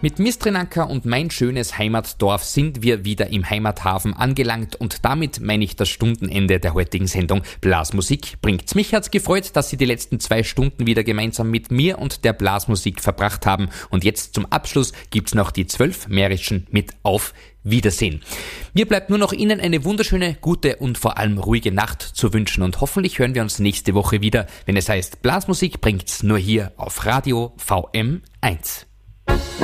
Mit Mistrinanka und Mein schönes Heimatdorf sind wir wieder im Heimathafen angelangt und damit meine ich das Stundenende der heutigen Sendung Blasmusik bringt's. Mich hat's gefreut, dass Sie die letzten 2 Stunden wieder gemeinsam mit mir und der Blasmusik verbracht haben und jetzt zum Abschluss gibt's noch die 12 Mährischen mit Auf Wiedersehen. Mir bleibt nur noch Ihnen eine wunderschöne, gute und vor allem ruhige Nacht zu wünschen und hoffentlich hören wir uns nächste Woche wieder, wenn es heißt Blasmusik bringt's nur hier auf Radio VM1.